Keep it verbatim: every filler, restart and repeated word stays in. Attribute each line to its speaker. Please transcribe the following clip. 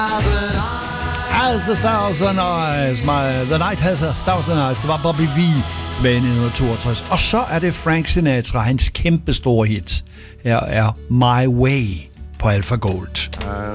Speaker 1: Has a thousand eyes. My, the night has a thousand eyes. Det var Bobby V med nitten toogtres. Og så er det Frank Sinatra, hans kæmpe store hit. Her er My Way på Alpha Gold.